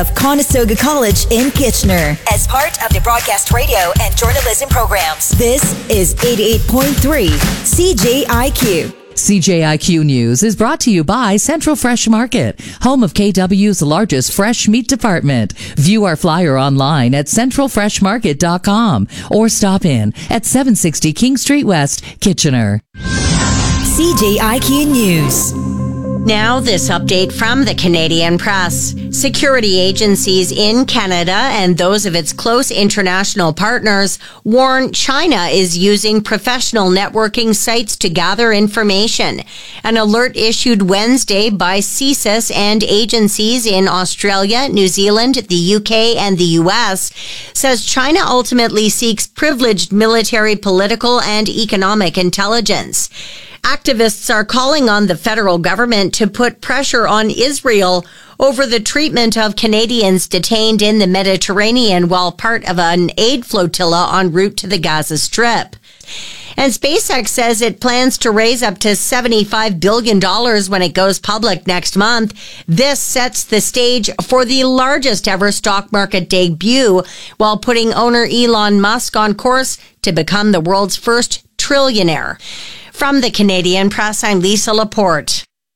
of Conestoga College in Kitchener as part of the broadcast radio and journalism programs. This is 88.3 CJIQ. CJIQ News is brought to you by Central Fresh Market, home of KW's largest fresh meat department. View our flyer online at centralfreshmarket.com or stop in at 760 King Street West, Kitchener. CJIQ News. Now, this update from the Canadian Press. Security agencies in Canada and those of its close international partners warn China is using professional networking sites to gather information. An alert issued Wednesday by CSIS and agencies in Australia, New Zealand, the UK, and the US says China ultimately seeks privileged military, political, and economic intelligence. Activists are calling on the federal government to put pressure on Israel over the treatment of Canadians detained in the Mediterranean while part of an aid flotilla en route to the Gaza Strip. And SpaceX says it plans to raise up to $75 billion when it goes public next month. This sets the stage for the largest ever stock market debut, while putting owner Elon Musk on course to become the world's first trillionaire. From the Canadian Press, I'm Lisa Laporte.